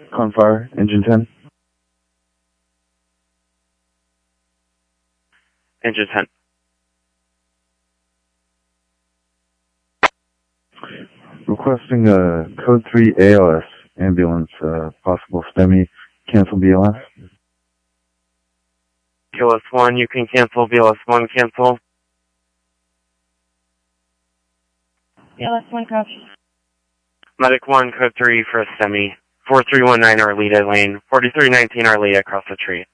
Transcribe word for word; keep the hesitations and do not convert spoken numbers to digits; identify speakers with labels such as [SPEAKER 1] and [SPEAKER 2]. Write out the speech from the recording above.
[SPEAKER 1] Con fire, engine ten.
[SPEAKER 2] Engine ten.
[SPEAKER 1] Requesting a code three A L S ambulance, uh, possible STEMI, cancel B L S.
[SPEAKER 2] B L S one, you can cancel. B L S one, cancel.
[SPEAKER 3] B L S one, copy.
[SPEAKER 2] Medic one, code three for a STEMI. four three one nine Arleta Lane, forty-three nineteen Arleta across the tree.